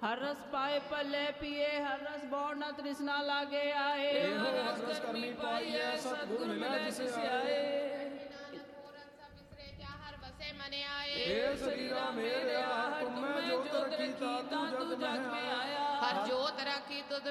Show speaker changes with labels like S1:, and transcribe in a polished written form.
S1: हर रस पाए पल्ले पिए, हर रस बोर न तृष्णा लागे आए।
S2: एहो हर रस करनी पाई है, सतगुर मिला जिसे आए। हे शरीरा मेरे तुम में जो तरकी तू जग में आया।
S3: हर जोत रखी तुझ